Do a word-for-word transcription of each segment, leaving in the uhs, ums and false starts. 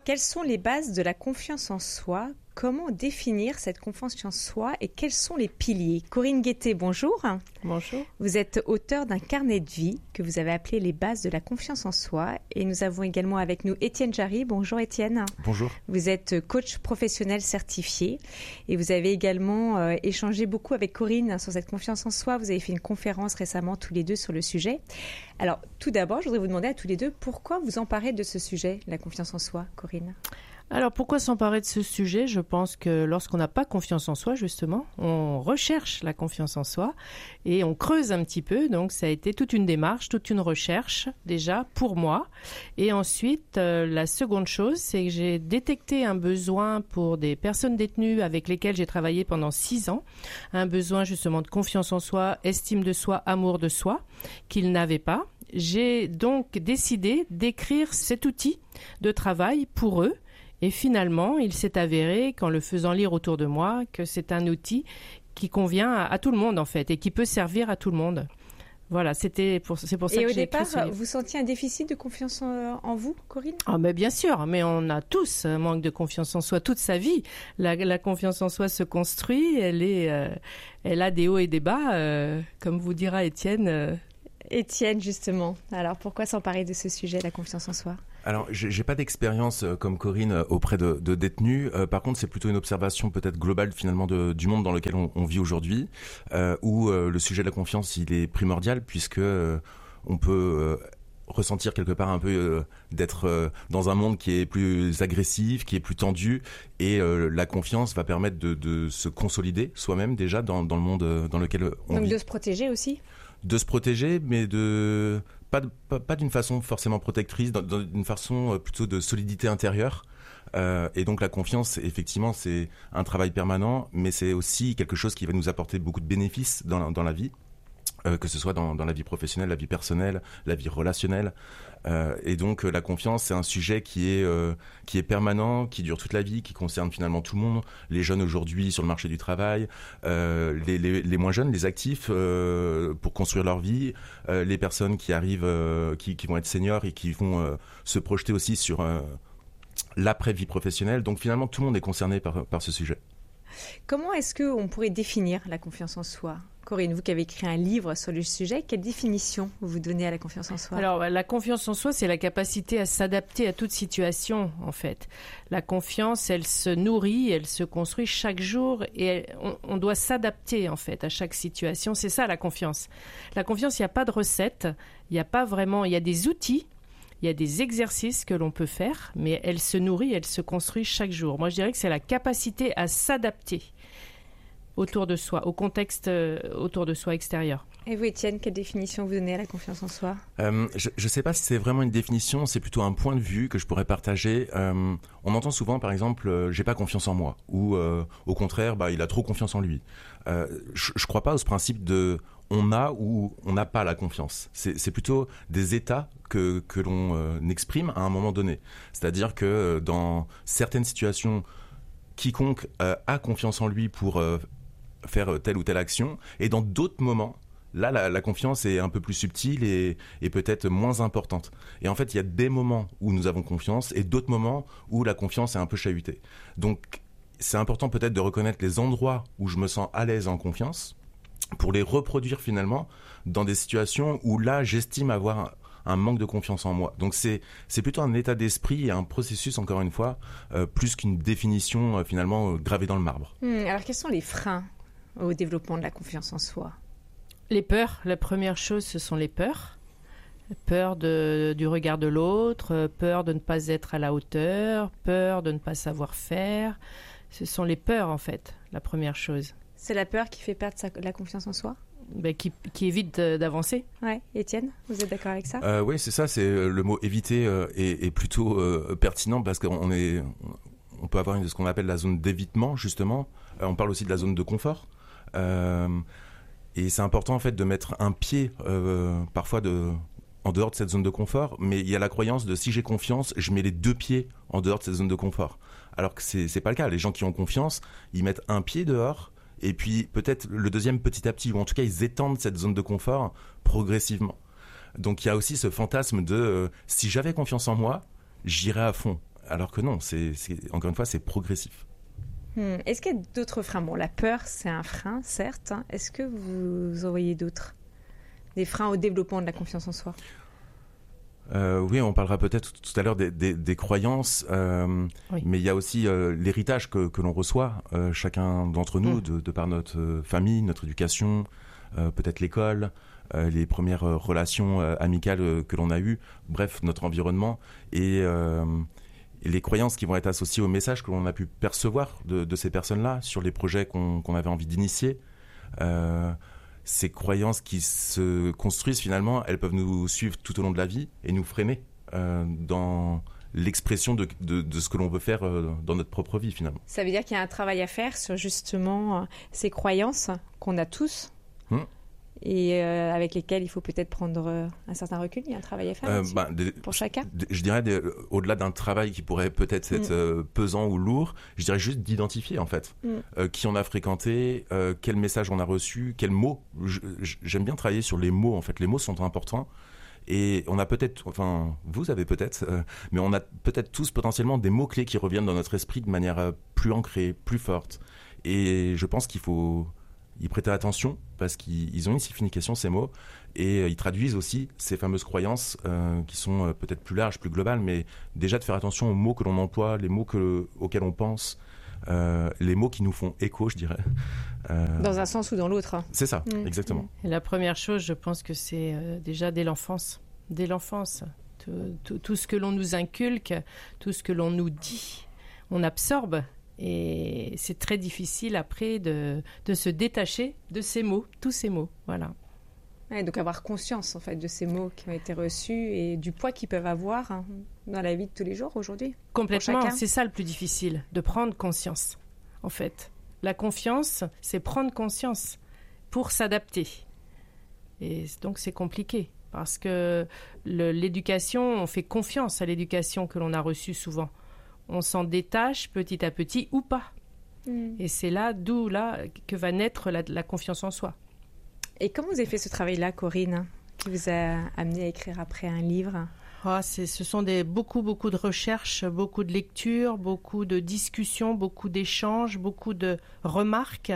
quelles sont les bases de la confiance en soi ? Comment définir cette confiance en soi et quels sont les piliers ? Corinne Guettet, bonjour. Bonjour. Vous êtes auteure d'un carnet de vie que vous avez appelé Les bases de la confiance en soi. Et nous avons également avec nous Étienne Jarry. Bonjour Étienne. Bonjour. Vous êtes coach professionnel certifié et vous avez également euh, échangé beaucoup avec Corinne sur cette confiance en soi. Vous avez fait une conférence récemment tous les deux sur le sujet. Alors tout d'abord, je voudrais vous demander à tous les deux pourquoi vous emparez de ce sujet, la confiance en soi, Corinne ? Alors, pourquoi s'emparer de ce sujet ? Je pense que lorsqu'on n'a pas confiance en soi, justement, on recherche la confiance en soi et on creuse un petit peu. Donc, ça a été toute une démarche, toute une recherche, déjà, pour moi. Et ensuite, euh, la seconde chose, c'est que j'ai détecté un besoin pour des personnes détenues avec lesquelles j'ai travaillé pendant six ans. Un besoin, justement, de confiance en soi, estime de soi, amour de soi, qu'ils n'avaient pas. J'ai donc décidé d'écrire cet outil de travail pour eux. Et finalement, il s'est avéré, qu'en le faisant lire autour de moi, que c'est un outil qui convient à, à tout le monde, en fait, et qui peut servir à tout le monde. Voilà, c'était pour, c'est pour ça et que j'ai j'ai écrit écrit ce livre. Et au départ, vous sentiez un déficit de confiance en, en vous, Corinne ? Ah, mais bien sûr, mais on a tous un manque de confiance en soi toute sa vie. La, la confiance en soi se construit, elle, est, euh, elle a des hauts et des bas, euh, comme vous dira Étienne. Euh... Étienne, justement. Alors, pourquoi s'emparer de ce sujet, la confiance en soi ? Alors, j'ai, j'ai pas d'expérience euh, comme Corinne euh, auprès de, de détenus. Euh, par contre, c'est plutôt une observation peut-être globale finalement de, du monde dans lequel on, on vit aujourd'hui, euh, où euh, le sujet de la confiance il est primordial puisque euh, on peut euh, ressentir quelque part un peu euh, d'être euh, dans un monde qui est plus agressif, qui est plus tendu, et euh, la confiance va permettre de, de se consolider soi-même déjà dans, dans le monde euh, dans lequel on Donc vit. De se protéger aussi ? De se protéger, mais de pas, de, pas, pas d'une façon forcément protectrice, dans, dans d'une façon plutôt de solidité intérieure. Euh, et donc la confiance, effectivement, c'est un travail permanent, mais c'est aussi quelque chose qui va nous apporter beaucoup de bénéfices dans, dans la vie, euh, que ce soit dans, dans la vie professionnelle, la vie personnelle, la vie relationnelle. Euh, et donc la confiance, c'est un sujet qui est euh, qui est permanent, qui dure toute la vie, qui concerne finalement tout le monde. Les jeunes aujourd'hui sur le marché du travail, euh, les, les les moins jeunes, les actifs euh, pour construire leur vie, euh, les personnes qui arrivent, euh, qui qui vont être seniors et qui vont euh, se projeter aussi sur euh, l'après-vie professionnelle. Donc finalement tout le monde est concerné par par ce sujet. Comment est-ce qu'on pourrait définir la confiance en soi ? Corinne, vous qui avez écrit un livre sur le sujet, quelle définition vous donnez à la confiance en soi ? Alors, la confiance en soi, c'est la capacité à s'adapter à toute situation, en fait. La confiance, elle se nourrit, elle se construit chaque jour et elle, on, on doit s'adapter, en fait, à chaque situation. C'est ça, la confiance. La confiance, il n'y a pas de recette, il n'y a pas vraiment... Il y a des outils, il y a des exercices que l'on peut faire, mais elle se nourrit, elle se construit chaque jour. Moi, je dirais que c'est la capacité à s'adapter autour de soi, au contexte euh, autour de soi extérieur. Et vous, Étienne, quelle définition vous donnez à la confiance en soi ? euh, Je ne sais pas si c'est vraiment une définition, c'est plutôt un point de vue que je pourrais partager. Euh, on entend souvent, par exemple, euh, « j'ai pas confiance en moi » ou euh, au contraire, bah, « il a trop confiance en lui ». Euh, je ne crois pas au principe de « on a » ou « on n'a pas la confiance ». C'est, c'est plutôt des états que, que l'on euh, exprime à un moment donné. C'est-à-dire que euh, dans certaines situations, quiconque euh, a confiance en lui pour... Euh, faire telle ou telle action, et dans d'autres moments, là, la, la confiance est un peu plus subtile et, et peut-être moins importante. Et en fait, il y a des moments où nous avons confiance et d'autres moments où la confiance est un peu chahutée. Donc, c'est important peut-être de reconnaître les endroits où je me sens à l'aise en confiance pour les reproduire finalement dans des situations où là, j'estime avoir un, un manque de confiance en moi. Donc, c'est, c'est plutôt un état d'esprit et un processus, encore une fois, euh, plus qu'une définition euh, finalement euh, gravée dans le marbre. Hum, alors, quels sont les freins au développement de la confiance en soi ? Les peurs, la première chose, ce sont les peurs. Peur de, du regard de l'autre, peur de ne pas être à la hauteur, peur de ne pas savoir faire. Ce sont les peurs, en fait, la première chose. C'est la peur qui fait perdre sa, la confiance en soi ? Ben, qui, qui évite d'avancer. Ouais, Étienne, vous êtes d'accord avec ça ? euh, Oui, c'est ça, c'est, le mot « éviter euh, » est, est plutôt euh, pertinent parce qu'on est, on peut avoir une, ce qu'on appelle la zone d'évitement, justement. Euh, on parle aussi de la zone de confort. Euh, et c'est important en fait de mettre un pied euh, parfois de, en dehors de cette zone de confort, mais il y a la croyance de si j'ai confiance, je mets les deux pieds en dehors de cette zone de confort. Alors que c'est, c'est pas le cas. Les gens qui ont confiance, ils mettent un pied dehors et puis peut-être le deuxième petit à petit, ou en tout cas ils étendent cette zone de confort progressivement. Donc il y a aussi ce fantasme de euh, si j'avais confiance en moi, j'irais à fond. alors que non, c'est, c'est, encore une fois, c'est progressif. Hmm. Est-ce qu'il y a d'autres freins? Bon, la peur, c'est un frein, certes. Hein. Est-ce que vous en voyez d'autres? Des freins au développement de la confiance en soi? Euh, oui, on parlera peut-être tout à l'heure des, des, des croyances, euh, oui. mais il y a aussi euh, l'héritage que, que l'on reçoit, euh, chacun d'entre nous, mmh. de, de par notre euh, famille, notre éducation, euh, peut-être l'école, euh, les premières euh, relations euh, amicales euh, que l'on a eues, bref, notre environnement, et, euh, et les croyances qui vont être associées aux messages que l'on a pu percevoir de, de ces personnes-là, sur les projets qu'on, qu'on avait envie d'initier. Euh, Ces croyances qui se construisent finalement, elles peuvent nous suivre tout au long de la vie et nous freiner euh, dans l'expression de, de, de ce que l'on veut faire euh, dans notre propre vie finalement. Ça veut dire qu'il y a un travail à faire sur justement euh, ces croyances qu'on a tous hum. et euh, avec lesquelles il faut peut-être prendre euh, un certain recul. Il y a un travail à faire euh, bah, des, pour chacun. Des, je dirais des, au-delà d'un travail qui pourrait peut-être être hum. euh, pesant ou lourd, je dirais juste d'identifier en fait hum. euh, qui on a fréquenté, euh, quel message on a reçu, quels mots. Je, j'aime bien travailler sur les mots en fait. Les mots sont importants. Et on a peut-être, enfin, vous avez peut-être, euh, mais on a peut-être tous potentiellement des mots-clés qui reviennent dans notre esprit de manière euh, plus ancrée, plus forte. Et je pense qu'il faut y prêter attention parce qu'ils ont une signification, ces mots, et euh, ils traduisent aussi ces fameuses croyances euh, qui sont euh, peut-être plus larges, plus globales, mais déjà de faire attention aux mots que l'on emploie, les mots que, auxquels on pense, euh, les mots qui nous font écho, je dirais. Euh... Dans un sens ou dans l'autre. C'est ça, mmh. exactement. Et la première chose, je pense que c'est euh, déjà dès l'enfance. Dès l'enfance. Tout, tout, tout ce que l'on nous inculque, tout ce que l'on nous dit, on absorbe. Et c'est très difficile après de, de se détacher de ces mots, tous ces mots. Voilà. Ouais, donc avoir conscience en fait de ces mots qui ont été reçus et du poids qu'ils peuvent avoir hein, dans la vie de tous les jours aujourd'hui. Complètement, c'est ça le plus difficile, de prendre conscience en fait. La confiance, c'est prendre conscience pour s'adapter. Et donc c'est compliqué parce que le, l'éducation, on fait confiance à l'éducation que l'on a reçue souvent. On s'en détache petit à petit ou pas. Mmh. Et c'est là, d'où là que va naître la, la confiance en soi. Et comment vous avez fait ce travail-là, Corinne, qui vous a amené à écrire après un livre? Oh, c'est, ce sont des, beaucoup, beaucoup de recherches, beaucoup de lectures, beaucoup de discussions, beaucoup d'échanges, beaucoup de remarques,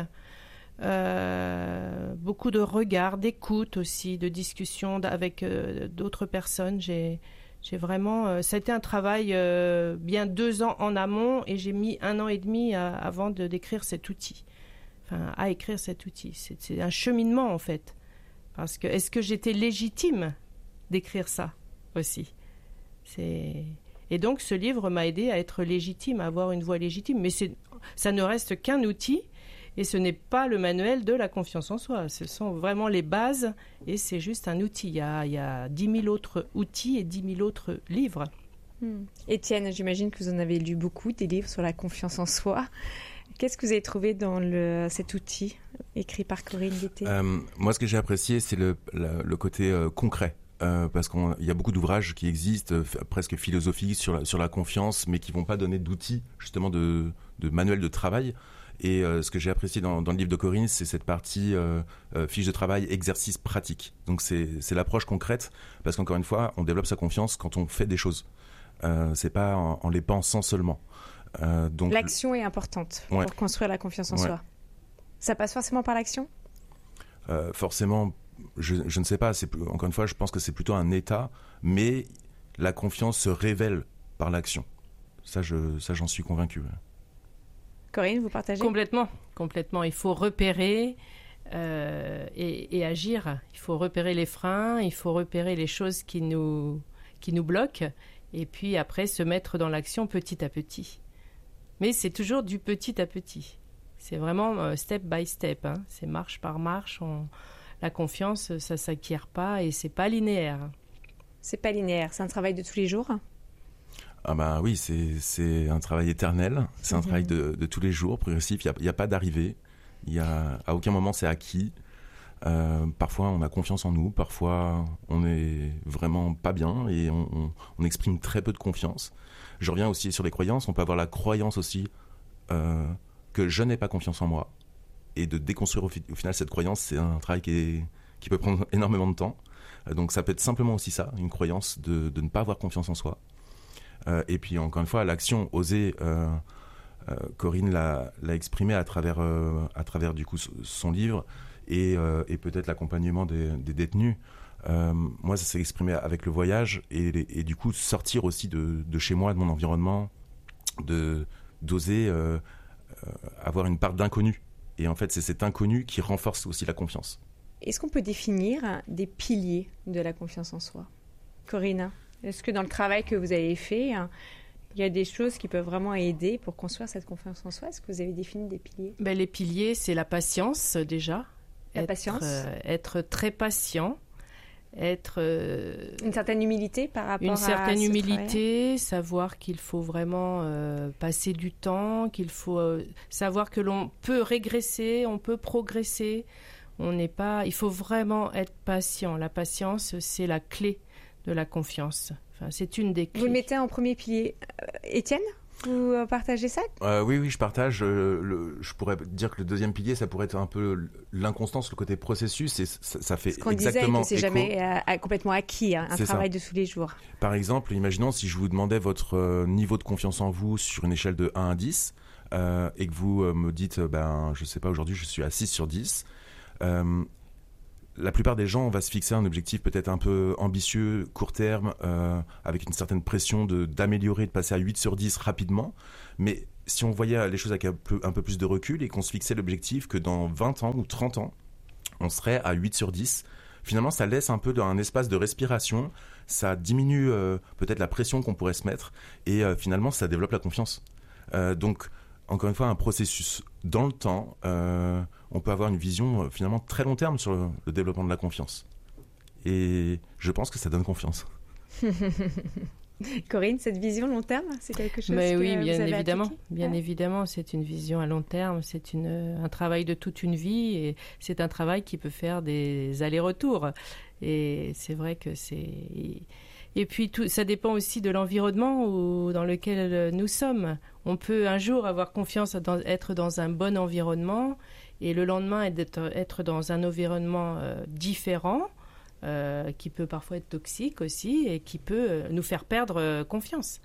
euh, beaucoup de regards, d'écoute aussi, de discussions avec euh, d'autres personnes. J'ai, j'ai vraiment, euh, ça a été un travail euh, bien deux ans en amont et j'ai mis un an et demi à, avant de d'écrire cet outil. Enfin, à écrire cet outil. C'est, c'est un cheminement, en fait. Parce que, est-ce que j'étais légitime d'écrire ça aussi? C'est... Et donc, ce livre m'a aidé à être légitime, à avoir une voix légitime. Mais c'est, ça ne reste qu'un outil et ce n'est pas le manuel de la confiance en soi. Ce sont vraiment les bases et c'est juste un outil. Il y a, il y a dix mille autres outils et dix mille autres livres. Hum. Étienne, j'imagine que vous en avez lu beaucoup, des livres sur la confiance en soi. Qu'est-ce que vous avez trouvé dans le, cet outil écrit par Corinne Guettet? euh, Moi, ce que j'ai apprécié, c'est le, le, le côté euh, concret. Euh, parce qu'il y a beaucoup d'ouvrages qui existent, euh, presque philosophiques, sur la, sur la confiance, mais qui ne vont pas donner d'outils, justement, de, de manuels de travail. Et euh, ce que j'ai apprécié dans, dans le livre de Corinne, c'est cette partie euh, euh, fiche de travail, exercice pratique. Donc, c'est, c'est l'approche concrète, parce qu'encore une fois, on développe sa confiance quand on fait des choses. Euh, c'est pas en, en les pensant seulement. Euh, donc l'action est importante ouais. pour construire la confiance en ouais. soi. Ça passe forcément par l'action ? euh, Forcément, je, je ne sais pas. C'est, encore une fois, je pense que c'est plutôt un état, mais la confiance se révèle par l'action. Ça, je, ça j'en suis convaincu. Corinne, vous partagez ? Complètement, complètement. Il faut repérer euh, et, et agir. Il faut repérer les freins, il faut repérer les choses qui nous, qui nous bloquent, et puis après se mettre dans l'action petit à petit. Mais c'est toujours du petit à petit. C'est vraiment euh, step by step. Hein. C'est marche par marche. On... La confiance, ça ne s'acquiert pas et ce n'est pas linéaire. C'est pas linéaire. C'est un travail de tous les jours ? Ah bah oui, c'est, c'est un travail éternel. C'est un mmh. travail de, de tous les jours, progressif. Il n'y a, a pas d'arrivée. Il y a, à aucun moment, c'est acquis. Euh, parfois, on a confiance en nous. Parfois, on n'est vraiment pas bien et on, on, on exprime très peu de confiance. Je reviens aussi sur les croyances. On peut avoir la croyance aussi euh, que je n'ai pas confiance en moi. Et de déconstruire au, fi- au final cette croyance, c'est un travail qui, est, qui peut prendre énormément de temps. Euh, donc ça peut être simplement aussi ça, une croyance de, de ne pas avoir confiance en soi. Euh, et puis encore une fois, l'action, oser. Euh, euh, Corinne l'a, l'a exprimé à travers, euh, à travers du coup son livre et, euh, et peut-être l'accompagnement des, des détenus. Euh, moi, ça s'est exprimé avec le voyage et, et du coup sortir aussi de, de chez moi, de mon environnement, de, d'oser euh, euh, avoir une part d'inconnu. Et en fait, c'est cet inconnu qui renforce aussi la confiance. Est-ce qu'on peut définir des piliers de la confiance en soi ? Corinne, est-ce que dans le travail que vous avez fait, il y a des choses qui peuvent vraiment aider pour construire cette confiance en soi ? Est-ce que vous avez défini des piliers ? Ben, les piliers, c'est la patience déjà. La être, patience euh, Être très patient. Être euh, une certaine humilité par rapport à une certaine ce humilité, travail. Savoir qu'il faut vraiment euh, passer du temps, qu'il faut euh, savoir que l'on peut régresser, on peut progresser. On n'est pas, il faut vraiment être patient. La patience, c'est la clé de la confiance. Enfin, c'est une des clés. Vous le mettez en premier pilier. Euh, Étienne, vous partagez ça ? euh, Oui, oui, je partage. Euh, le, je pourrais dire que le deuxième pilier, ça pourrait être un peu l'inconstance, le côté processus. Et ça, ça fait Ce qu'on exactement disait, que c'est écho. jamais euh, complètement acquis, hein, un C'est travail ça. de tous les jours. Par exemple, imaginons si je vous demandais votre euh, niveau de confiance en vous sur une échelle de un à dix euh, et que vous euh, me dites, euh, ben, je sais pas, aujourd'hui je suis à six sur dix. Euh, la plupart des gens, on va se fixer un objectif peut-être un peu ambitieux, court terme, euh, avec une certaine pression de, d'améliorer, de passer à huit sur dix rapidement. Mais si on voyait les choses avec un peu, un peu plus de recul et qu'on se fixait l'objectif que dans vingt ans ou trente ans, on serait à huit sur dix, finalement, ça laisse un peu un espace de respiration, ça diminue euh, peut-être la pression qu'on pourrait se mettre et euh, finalement, ça développe la confiance. Euh, donc, encore une fois, un processus dans le temps, euh, on peut avoir une vision euh, finalement très long terme sur le, le développement de la confiance. Et je pense que ça donne confiance. Corinne, cette vision long terme, c'est quelque chose Mais que oui, vous bien avez évidemment, appliqué ? bien Ouais. évidemment, c'est une vision à long terme, c'est une, un travail de toute une vie et c'est un travail qui peut faire des allers-retours. Et c'est vrai que c'est... Et puis tout, ça dépend aussi de l'environnement où, dans lequel nous sommes. On peut un jour avoir confiance, dans, être dans un bon environnement et le lendemain être, être dans un environnement euh, différent. Euh, qui peut parfois être toxique aussi et qui peut euh, nous faire perdre euh, confiance.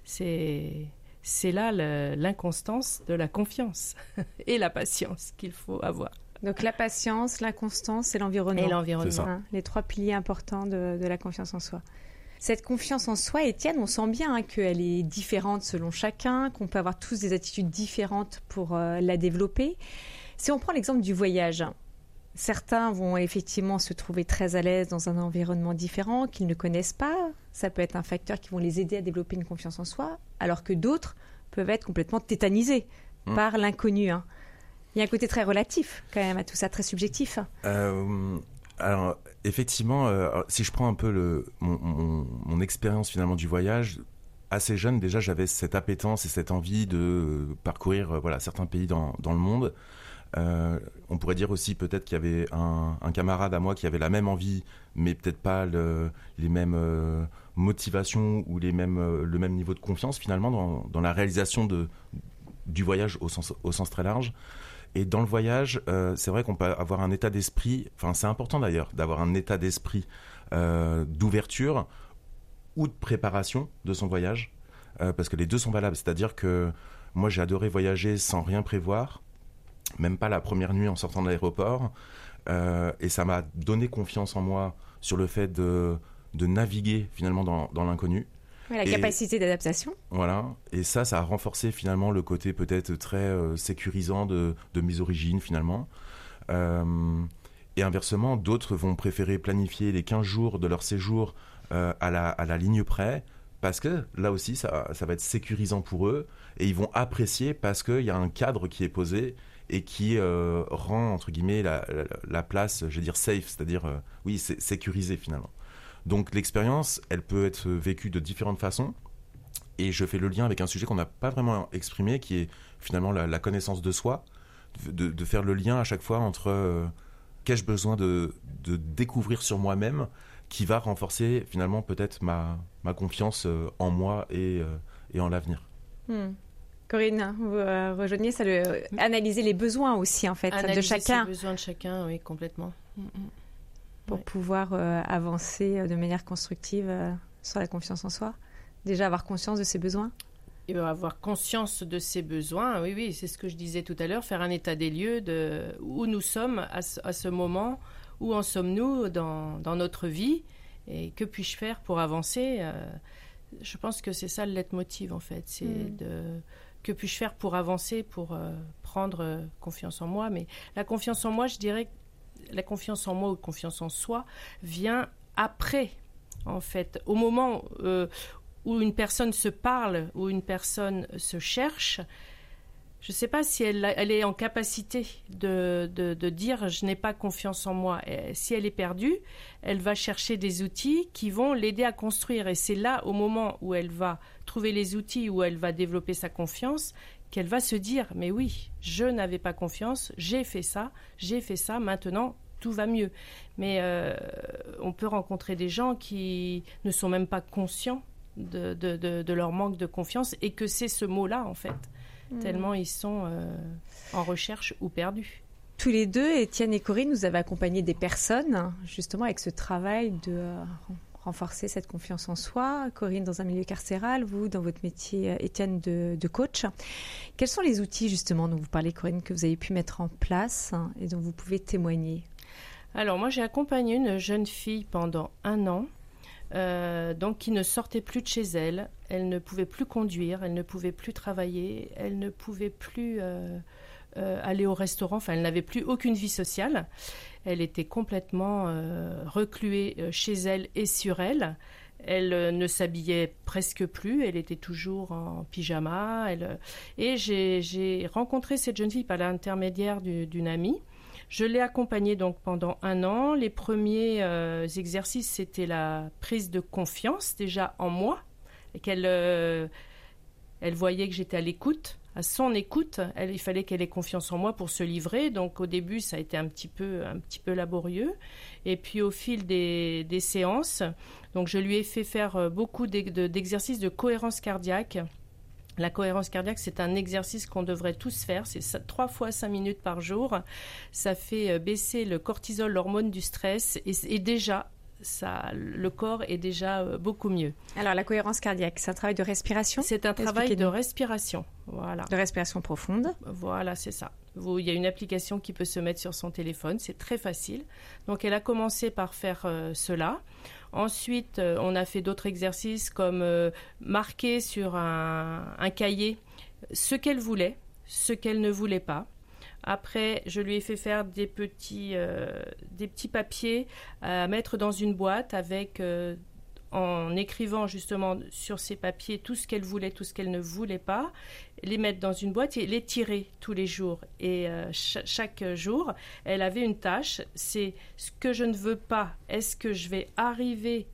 C'est, c'est là le, l'inconstance de la confiance et la patience qu'il faut avoir. Donc la patience, l'inconstance et l'environnement. Et l'environnement. C'est ça. Hein, les trois piliers importants de, de la confiance en soi. Cette confiance en soi, Étienne, on sent bien hein, qu'elle est différente selon chacun, qu'on peut avoir tous des attitudes différentes pour euh, la développer. Si on prend l'exemple du voyage, certains vont effectivement se trouver très à l'aise dans un environnement différent qu'ils ne connaissent pas. Ça peut être un facteur qui va les aider à développer une confiance en soi, alors que d'autres peuvent être complètement tétanisés mmh. par l'inconnu. Hein. Il y a un côté très relatif quand même à tout ça, très subjectif. Euh, alors effectivement, euh, si je prends un peu le, mon, mon, mon expérience finalement du voyage, assez jeune déjà j'avais cette appétence et cette envie de parcourir euh, voilà, certains pays dans, dans le monde. Euh, on pourrait dire aussi peut-être qu'il y avait un, un camarade à moi qui avait la même envie, mais peut-être pas le, les mêmes euh, motivations ou les mêmes, euh, le même niveau de confiance finalement dans, dans la réalisation de, du voyage au sens, au sens très large. Et dans le voyage, euh, c'est vrai qu'on peut avoir un état d'esprit, enfin c'est important d'ailleurs d'avoir un état d'esprit euh, d'ouverture ou de préparation de son voyage, euh, parce que les deux sont valables. C'est-à-dire que moi j'ai adoré voyager sans rien prévoir, même pas la première nuit en sortant de l'aéroport, euh, et ça m'a donné confiance en moi sur le fait de, de naviguer finalement dans, dans l'inconnu. Ouais, la et, capacité d'adaptation. Voilà, et ça, ça a renforcé finalement le côté peut-être très euh, sécurisant de, de mes origines finalement. Euh, et inversement, d'autres vont préférer planifier les quinze jours de leur séjour euh, à, la, à la ligne près, parce que là aussi, ça, ça va être sécurisant pour eux, et ils vont apprécier parce qu'il y a un cadre qui est posé et qui euh, rend, entre guillemets, la, la, la place, je veux dire, safe, c'est-à-dire, euh, oui, c'est sécurisé finalement. Donc l'expérience, elle peut être vécue de différentes façons, et je fais le lien avec un sujet qu'on n'a pas vraiment exprimé, qui est finalement la, la connaissance de soi, de, de faire le lien à chaque fois entre euh, qu'ai-je besoin de, de découvrir sur moi-même, qui va renforcer finalement peut-être ma, ma confiance euh, en moi et, euh, et en l'avenir. Hmm. Corinne, vous euh, rejoignez ça, le, analyser les besoins aussi en fait analyser de chacun. Les besoins de chacun, oui, complètement. Mm-hmm. Pour ouais. pouvoir euh, avancer de manière constructive euh, sur la confiance en soi. déjà avoir conscience de ses besoins? Et avoir conscience de ses besoins, oui, oui, c'est ce que je disais tout à l'heure, faire un état des lieux de où nous sommes à ce, à ce moment, où en sommes-nous dans, dans notre vie, et que puis-je faire pour avancer. euh, Je pense que c'est ça le leitmotiv, en fait, c'est mmh. de... Que puis-je faire pour avancer, pour euh, prendre euh, confiance en moi. Mais la confiance en moi, je dirais que la confiance en moi ou confiance en soi vient après, en fait. Au moment euh, où une personne se parle, où une personne se cherche, je ne sais pas si elle, elle est en capacité de, de, de dire « je n'ai pas confiance en moi ». Et si elle est perdue, elle va chercher des outils qui vont l'aider à construire. Et c'est là, au moment où elle va trouver les outils, où elle va développer sa confiance, qu'elle va se dire « mais oui, je n'avais pas confiance, j'ai fait ça, j'ai fait ça, maintenant tout va mieux ». Mais euh, on peut rencontrer des gens qui ne sont même pas conscients de, de, de, de leur manque de confiance et que c'est ce mot-là, en fait. Mmh. Tellement ils sont euh, en recherche ou perdus. Tous les deux, Étienne et Corinne, vous avez accompagné des personnes justement avec ce travail de euh, renforcer cette confiance en soi. Corinne dans un milieu carcéral, vous dans votre métier, Étienne, de, de coach. Quels sont les outils justement dont vous parlez, Corinne, que vous avez pu mettre en place hein, et dont vous pouvez témoigner? Alors moi j'ai accompagné une jeune fille pendant un an. Euh, donc qui ne sortait plus de chez elle, elle ne pouvait plus conduire, elle ne pouvait plus travailler, elle ne pouvait plus euh, euh, aller au restaurant, enfin elle n'avait plus aucune vie sociale, elle était complètement euh, recluée chez elle et sur elle, elle euh, ne s'habillait presque plus, elle était toujours en pyjama, elle, et j'ai, j'ai rencontré cette jeune fille par l'intermédiaire du, d'une amie. Je l'ai accompagnée donc pendant un an. Les premiers euh, exercices, c'était la prise de confiance déjà en moi, et qu'elle euh, elle voyait que j'étais à l'écoute, à son écoute. Elle, il fallait qu'elle ait confiance en moi pour se livrer. Donc au début, ça a été un petit peu, un petit peu laborieux. Et puis au fil des, des séances, donc je lui ai fait faire beaucoup d'exercices de cohérence cardiaque. La cohérence cardiaque, c'est un exercice qu'on devrait tous faire. C'est ça, trois fois cinq minutes par jour. Ça fait baisser le cortisol, l'hormone du stress. Et, et déjà, ça, le corps est déjà beaucoup mieux. Alors, la cohérence cardiaque, c'est un travail de respiration? C'est un travail de respiration. Voilà. De respiration profonde. Voilà, c'est ça. Vous, il y a une application qui peut se mettre sur son téléphone. C'est très facile. Donc, elle a commencé par faire euh, cela. Ensuite, euh, on a fait d'autres exercices comme euh, marquer sur un, un cahier ce qu'elle voulait, ce qu'elle ne voulait pas. Après, je lui ai fait faire des petits, euh, des petits papiers à mettre dans une boîte avec, euh, en écrivant justement sur ces papiers tout ce qu'elle voulait, tout ce qu'elle ne voulait pas, les mettre dans une boîte et les tirer tous les jours. Et euh, ch- chaque jour, elle avait une tâche, c'est ce que je ne veux pas, est-ce que je vais arriver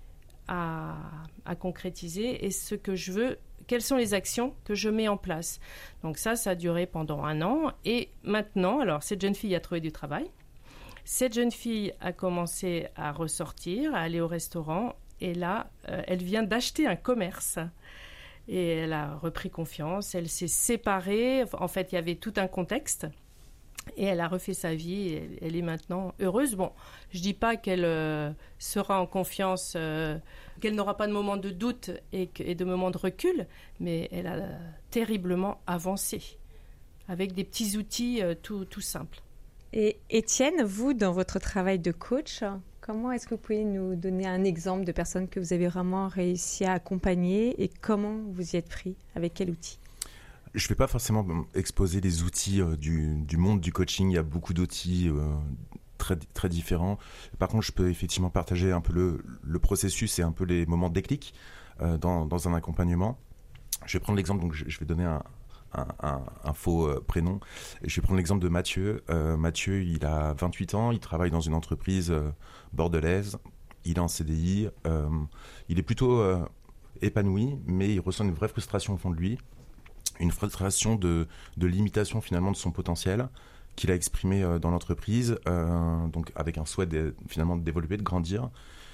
à, à concrétiser, et ce que je veux, quelles sont les actions que je mets en place. Donc ça, ça a duré pendant un an. Et maintenant, alors cette jeune fille a trouvé du travail. Cette jeune fille a commencé à ressortir, à aller au restaurant. Et là, euh, elle vient d'acheter un commerce. Et elle a repris confiance. Elle s'est séparée. En fait, il y avait tout un contexte. Et elle a refait sa vie. Elle, elle est maintenant heureuse. Bon, je ne dis pas qu'elle euh, sera en confiance, euh, qu'elle n'aura pas de moment de doute et, que, et de moment de recul, mais elle a terriblement avancé avec des petits outils euh, tout, tout simples. Et Étienne, vous, dans votre travail de coach, comment est-ce que vous pouvez nous donner un exemple de personnes que vous avez vraiment réussi à accompagner et comment vous y êtes pris? Avec quel outil? Je ne vais pas forcément exposer les outils euh, du, du monde du coaching. Il y a beaucoup d'outils euh, très, très différents. Par contre, je peux effectivement partager un peu le, le processus et un peu les moments de déclic euh, dans, dans un accompagnement. Je vais prendre l'exemple, donc je, je vais donner un, un, un, un faux euh, prénom. Je vais prendre l'exemple de Mathieu. Euh, Mathieu, il a vingt-huit ans, il travaille dans une entreprise euh, bordelaise. Il est en C D I. Euh, il est plutôt euh, épanoui, mais il ressent une vraie frustration au fond de lui. Une frustration de, de limitation finalement de son potentiel qu'il a exprimé euh, dans l'entreprise, euh, donc avec un souhait de, finalement de développer, de grandir,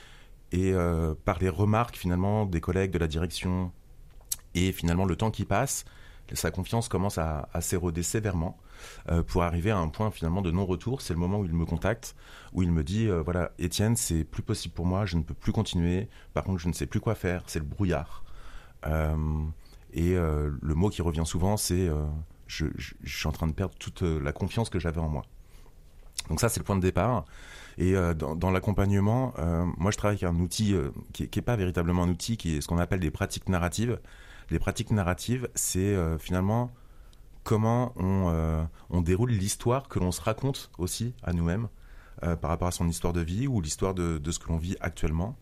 et euh, par les remarques finalement des collègues, de la direction, et finalement le temps qui passe, sa confiance commence à, à s'éroder sévèrement euh, pour arriver à un point finalement de non-retour. C'est le moment où il me contacte, où il me dit euh, voilà, Étienne, c'est plus possible pour moi, je ne peux plus continuer, par contre je ne sais plus quoi faire, c'est le brouillard. Euh, et euh, le mot qui revient souvent, c'est euh, je, je, je suis en train de perdre toute la confiance que j'avais en moi. Donc ça, c'est le point de départ. Et euh, dans, dans l'accompagnement, euh, moi, je travaille avec un outil euh, qui n'est pas véritablement un outil, qui est ce qu'on appelle des pratiques narratives. Les pratiques narratives, c'est euh, finalement comment on, euh, on déroule l'histoire que l'on se raconte aussi à nous-mêmes euh, par rapport à son histoire de vie ou l'histoire de, de ce que l'on vit actuellement.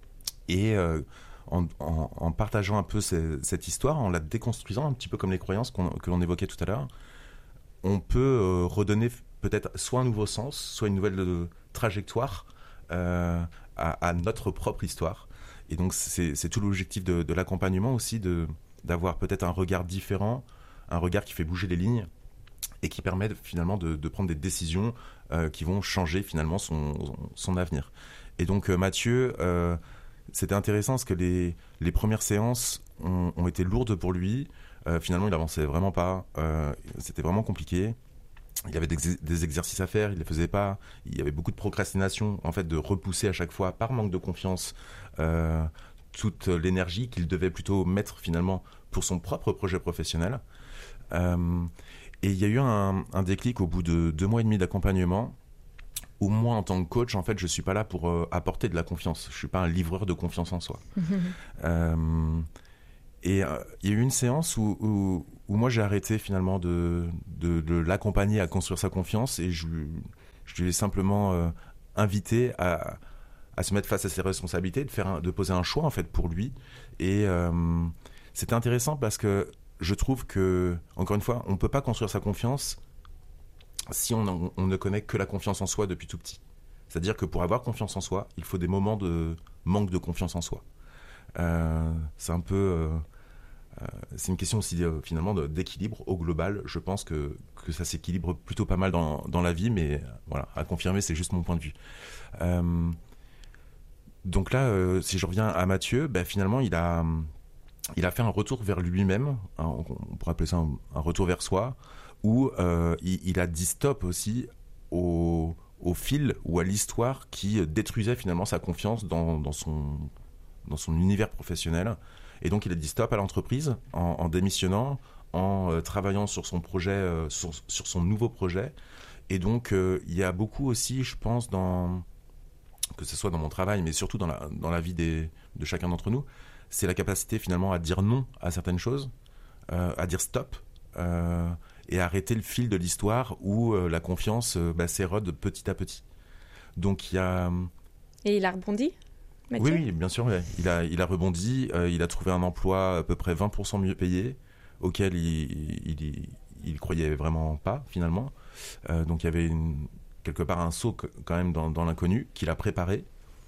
Et euh, en, en, en partageant un peu ces, cette histoire, en la déconstruisant, un petit peu comme les croyances qu'on, que l'on évoquait tout à l'heure, on peut euh, redonner peut-être soit un nouveau sens, soit une nouvelle euh, trajectoire euh, à, à notre propre histoire. Et donc c'est, c'est tout l'objectif de, de l'accompagnement aussi, de, d'avoir peut-être un regard différent, un regard qui fait bouger les lignes et qui permet de, finalement de, de prendre des décisions euh, qui vont changer finalement son, son avenir. Et donc euh, Mathieu, euh, c'était intéressant parce que les, les premières séances ont, ont été lourdes pour lui. Euh, finalement, il avançait vraiment pas. Euh, c'était vraiment compliqué. Il y avait des, des exercices à faire, il les faisait pas. Il y avait beaucoup de procrastination, en fait, de repousser à chaque fois, par manque de confiance, euh, toute l'énergie qu'il devait plutôt mettre finalement pour son propre projet professionnel. Euh, et il y a eu un, un déclic au bout de deux mois et demi d'accompagnement, où moi, en tant que coach, en fait, je suis pas là pour euh, apporter de la confiance. Je suis pas un livreur de confiance en soi. euh, Et euh, il y a eu une séance où, où, où moi j'ai arrêté finalement de, de, de l'accompagner à construire sa confiance et je, je lui ai simplement euh, invité à, à se mettre face à ses responsabilités, de, faire un, de poser un choix en fait pour lui. Et euh, c'était intéressant parce que je trouve que, encore une fois, on ne peut pas construire sa confiance si on, on, on ne connaît que la confiance en soi depuis tout petit. C'est-à-dire que pour avoir confiance en soi, il faut des moments de manque de confiance en soi. Euh, c'est un peu... Euh, Euh, c'est une question aussi euh, finalement de, d'équilibre au global. Je pense que, que ça s'équilibre plutôt pas mal dans, dans la vie, mais euh, voilà, à confirmer, c'est juste mon point de vue. Euh, donc là, euh, si je reviens à Mathieu, bah, finalement, il a, il a fait un retour vers lui-même, hein, on, on pourrait appeler ça un, un retour vers soi, où euh, il, il a dit stop aussi au, au fil ou à l'histoire qui détruisait finalement sa confiance dans, dans, son, dans son univers professionnel. Et donc, il a dit stop à l'entreprise en, en démissionnant, en euh, travaillant sur son projet, euh, sur, sur son nouveau projet. Et donc, euh, il y a beaucoup aussi, je pense, dans, que ce soit dans mon travail, mais surtout dans la, dans la vie des, de chacun d'entre nous, c'est la capacité finalement à dire non à certaines choses, euh, à dire stop, euh, et à arrêter le fil de l'histoire où euh, la confiance euh, bah, s'érode petit à petit. Donc, il y a... Et il a rebondi ? Oui, oui, bien sûr. Ouais. Il, a, il a rebondi. Euh, il a trouvé un emploi à peu près vingt pour cent mieux payé, auquel il, il, il, il croyait vraiment pas, finalement. Euh, donc, il y avait une, quelque part un saut quand même dans, dans l'inconnu qu'il a préparé.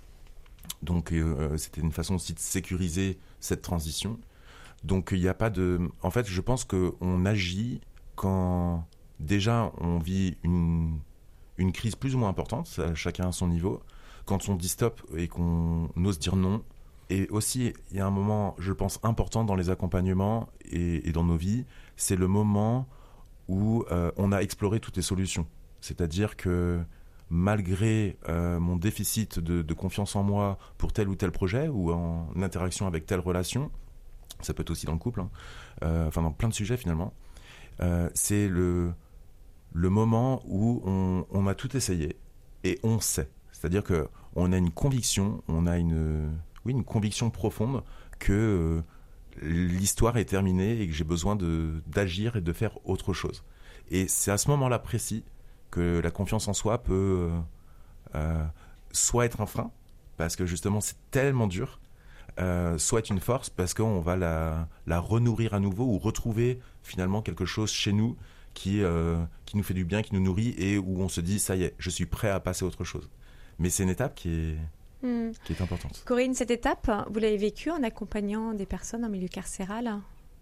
Donc, euh, c'était une façon aussi de sécuriser cette transition. Donc, il n'y a pas de... En fait, je pense qu'on agit quand, déjà, on vit une, une crise plus ou moins importante, chacun à son niveau. Quand on dit stop et qu'on ose dire non. Et aussi, il y a un moment, je pense, important dans les accompagnements et, et dans nos vies, c'est le moment où euh, on a exploré toutes les solutions. C'est-à-dire que malgré euh, mon déficit de, de confiance en moi pour tel ou tel projet ou en interaction avec telle relation, ça peut être aussi dans le couple, hein, euh, enfin dans plein de sujets finalement, euh, c'est le, le moment où on, on a tout essayé et on sait. C'est-à-dire qu'on a une conviction, on a une, oui, une conviction profonde que euh, l'histoire est terminée et que j'ai besoin de, d'agir et de faire autre chose. Et c'est à ce moment-là précis que la confiance en soi peut euh, euh, soit être un frein, parce que justement c'est tellement dur, euh, soit être une force, parce qu'on va la, la renourrir à nouveau ou retrouver finalement quelque chose chez nous qui, euh, qui nous fait du bien, qui nous nourrit et où on se dit ça y est, je suis prêt à passer à autre chose. Mais c'est une étape qui est, mmh. qui est importante. Corinne, cette étape, vous l'avez vécue en accompagnant des personnes en milieu carcéral ?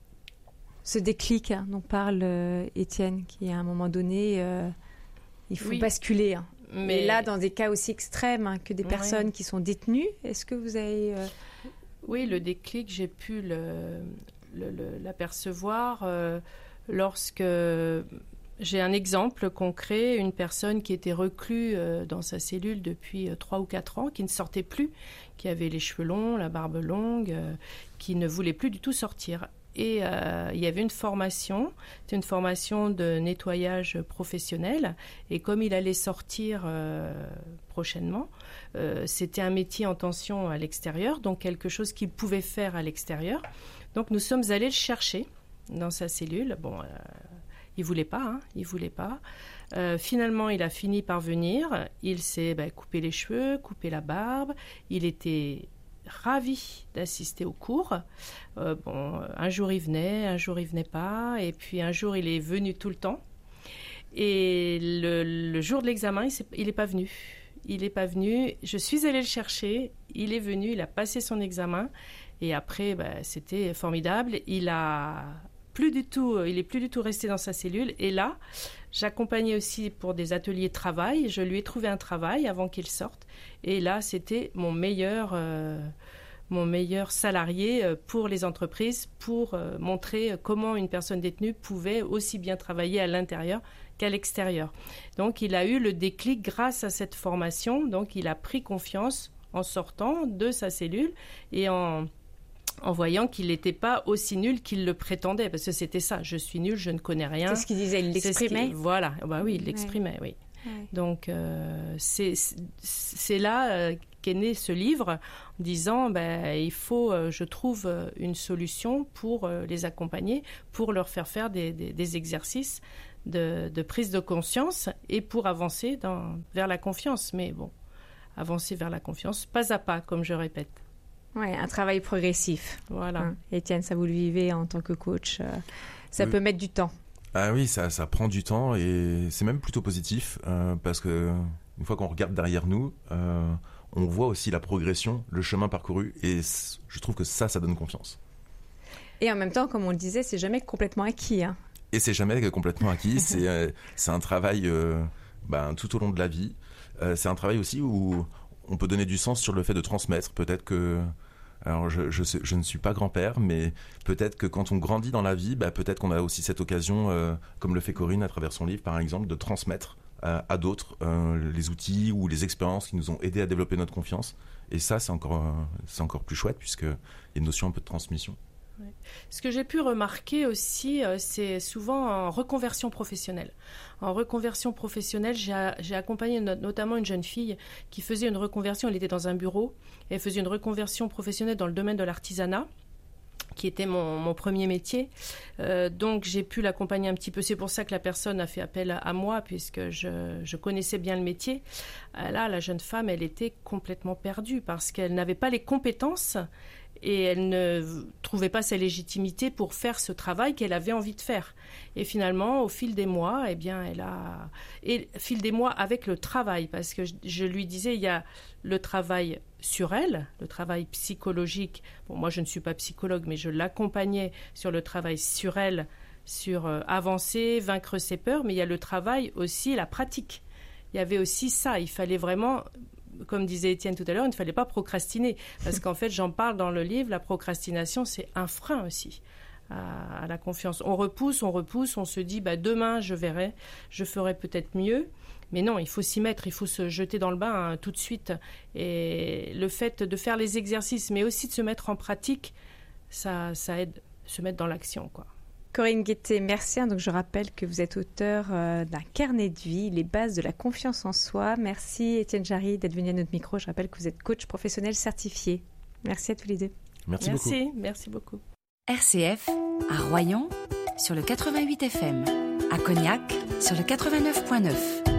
Ce déclic dont parle euh, Étienne, qui à un moment donné, euh, il faut oui. basculer. Hein. Mais Et là, dans des cas aussi extrêmes hein, que des personnes oui. qui sont détenues, est-ce que vous avez... Euh... Oui, le déclic, j'ai pu le, le, le, l'apercevoir euh, lorsque... J'ai un exemple concret, une personne qui était reclue dans sa cellule depuis trois ou quatre ans, qui ne sortait plus, qui avait les cheveux longs, la barbe longue, qui ne voulait plus du tout sortir. Et euh, il y avait une formation, c'était une formation de nettoyage professionnel. Et comme il allait sortir euh, prochainement, euh, c'était un métier en tension à l'extérieur, donc quelque chose qu'il pouvait faire à l'extérieur. Donc nous sommes allés le chercher dans sa cellule. Bon, euh, il ne voulait pas, hein, il voulait pas. Euh, finalement, il a fini par venir. Il s'est bah, coupé les cheveux, coupé la barbe. Il était ravi d'assister au cours. Euh, bon, un jour il venait, un jour il venait pas, et puis un jour il est venu tout le temps. Et le, le jour de l'examen, il n'est pas venu. Il n'est pas venu. Je suis allée le chercher. Il est venu, il a passé son examen, et après, bah, c'était formidable. Il a plus du tout, il est plus du tout resté dans sa cellule. Et là, j'accompagnais aussi pour des ateliers de travail. Je lui ai trouvé un travail avant qu'il sorte. Et là, c'était mon meilleur, euh, mon meilleur salarié pour les entreprises, pour euh, montrer comment une personne détenue pouvait aussi bien travailler à l'intérieur qu'à l'extérieur. Donc, il a eu le déclic grâce à cette formation. Donc, il a pris confiance en sortant de sa cellule et en... en voyant qu'il n'était pas aussi nul qu'il le prétendait, parce que c'était ça, je suis nul, je ne connais rien. C'est ce qu'il disait, il l'exprimait. Voilà, bah oui, il l'exprimait, ouais. oui. Ouais. Donc, euh, c'est, c'est là euh, qu'est né ce livre, en disant, ben, il faut, euh, je trouve, euh, une solution pour euh, les accompagner, pour leur faire faire des, des, des exercices de, de prise de conscience et pour avancer dans, vers la confiance. Mais bon, avancer vers la confiance, pas à pas, comme je répète. Oui, un travail progressif. Voilà. Hein. Étienne, ça vous le vivez en tant que coach. Euh, ça oui. peut mettre du temps. Ah oui, ça, ça prend du temps et c'est même plutôt positif euh, parce que une fois qu'on regarde derrière nous, euh, on voit aussi la progression, le chemin parcouru et je trouve que ça, ça donne confiance. Et en même temps, comme on le disait, c'est jamais complètement acquis. Hein. Et c'est jamais complètement acquis. c'est, euh, c'est un travail euh, ben, tout au long de la vie. Euh, c'est un travail aussi où on peut donner du sens sur le fait de transmettre. Peut-être que, alors je, je, sais, je ne suis pas grand-père, mais peut-être que quand on grandit dans la vie, bah peut-être qu'on a aussi cette occasion, euh, comme le fait Corinne à travers son livre par exemple, de transmettre à, à d'autres euh, les outils ou les expériences qui nous ont aidés à développer notre confiance. Et ça, c'est encore, euh, c'est encore plus chouette puisqu'il y a une notion un peu de transmission. Ouais. Ce que j'ai pu remarquer aussi, euh, c'est souvent en reconversion professionnelle. En reconversion professionnelle, j'ai, j'ai accompagné not- notamment une jeune fille qui faisait une reconversion. Elle était dans un bureau. Elle faisait une reconversion professionnelle dans le domaine de l'artisanat, qui était mon, mon premier métier. Euh, donc, j'ai pu l'accompagner un petit peu. C'est pour ça que la personne a fait appel à, à moi, puisque je, je connaissais bien le métier. Euh, là, la jeune femme, elle était complètement perdue parce qu'elle n'avait pas les compétences et elle ne trouvait pas sa légitimité pour faire ce travail qu'elle avait envie de faire. Et finalement, au fil des mois, eh bien, elle a... Et au fil des mois avec le travail, parce que je, je lui disais, il y a le travail sur elle, le travail psychologique. Bon, moi, je ne suis pas psychologue, mais je l'accompagnais sur le travail sur elle, sur euh, avancer, vaincre ses peurs, mais il y a le travail aussi, la pratique. Il y avait aussi ça, il fallait vraiment... Comme disait Étienne tout à l'heure, il ne fallait pas procrastiner. Parce qu'en fait, j'en parle dans le livre, la procrastination, c'est un frein aussi à, à la confiance. On repousse, on repousse, on se dit, bah, demain, je verrai, je ferai peut-être mieux. Mais non, il faut s'y mettre, il faut se jeter dans le bain hein, tout de suite. Et le fait de faire les exercices, mais aussi de se mettre en pratique, ça, ça aide à se mettre dans l'action, quoi. Corinne Guettet, merci. Donc, je rappelle que vous êtes auteur euh, d'un carnet de vie, Les bases de la confiance en soi. Merci Étienne Jarry d'être venu à notre micro. Je rappelle que vous êtes coach professionnel certifié. Merci à tous les deux. Merci, merci beaucoup. Merci beaucoup. R C F, à Royan, sur le quatre-vingt-huit F M. À Cognac, sur le quatre-vingt-neuf virgule neuf.